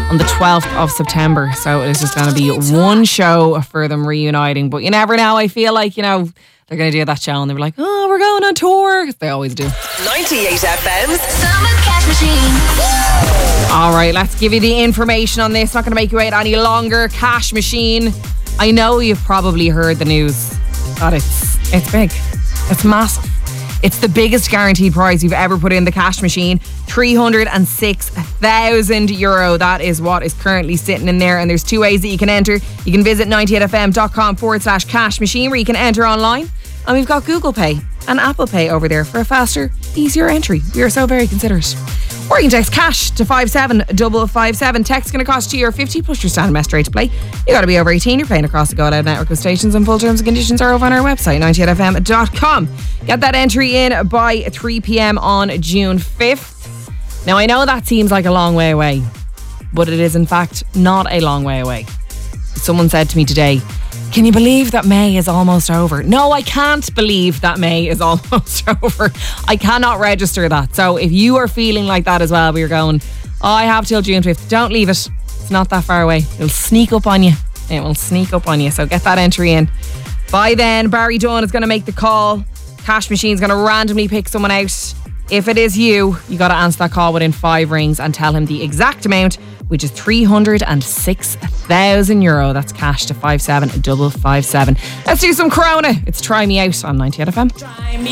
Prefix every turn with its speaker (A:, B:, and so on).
A: on the 12th of September. So it is just going to be one show for them reuniting. But you never know. I feel like, you know, they're going to do that show and they're like, oh, we're going on tour. They always do.
B: 98 FM's Summer Cash Machine.
A: All right, let's give you the information on this. Not going to make you wait any longer. Cash Machine. I know you've probably heard the news that it's big. It's massive. It's the biggest guaranteed prize you've ever put in the Cash Machine. €306,000. That is what is currently sitting in there. And there's two ways that you can enter. You can visit 98fm.com/cash machine, where you can enter online. And we've got Google Pay and Apple Pay over there for a faster, easier entry. We are so very considerate. Or you can text cash to 57557. Text going to cost you €50 plus your standard message rate to play. You got to be over 18. You're playing across the Go Loud network of stations, and full terms and conditions are over on our website, 98fm.com. Get that entry in by 3 p.m. on June 5th. Now, I know that seems like a long way away, but it is in fact not a long way away. Someone said to me today, can you believe that May is almost over? No, I can't believe that May is almost over. I cannot register that. So if you are feeling like that as well, we're going, oh, I have till June 5th. Don't leave it. It's not that far away. It'll sneak up on you. It will sneak up on you. So get that entry in. By then, Barry Dunn is going to make the call. Cash Machine's going to randomly pick someone out. If it is you got to answer that call within 5 rings and tell him the exact amount, which is €306,000. That's cash to 57557. Let's do some Corona. It's Try Me Out on 98 FM.